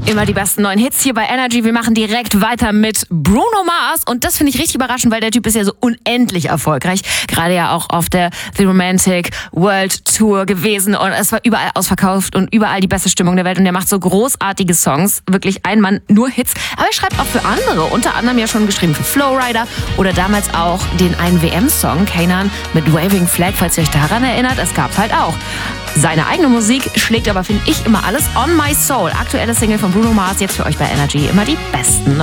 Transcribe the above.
Immer die besten neuen Hits hier bei Energy. Wir machen direkt weiter mit Bruno Mars. Und das finde ich richtig überraschend, weil der Typ ist ja so unendlich erfolgreich. Gerade ja auch auf der The Romantic World Tour gewesen. Und es war überall ausverkauft und überall die beste Stimmung der Welt. Und der macht so großartige Songs. Wirklich ein Mann, nur Hits. Aber er schreibt auch für andere. Unter anderem ja schon geschrieben für Flowrider. Oder damals auch den einen WM-Song, Kanan mit Waving Flag. Falls ihr euch daran erinnert, es gab's halt auch. Seine eigene Musik schlägt aber, finde ich, immer alles. On My Soul, aktuelle Single von Bruno Mars, jetzt für euch bei Energy. Immer die besten